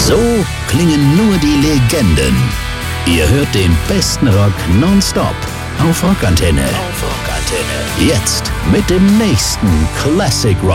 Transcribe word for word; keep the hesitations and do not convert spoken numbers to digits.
So klingen nur die Legenden. Ihr hört den besten Rock nonstop auf Rockantenne. Auf Rockantenne. Jetzt mit dem nächsten Classic Rock.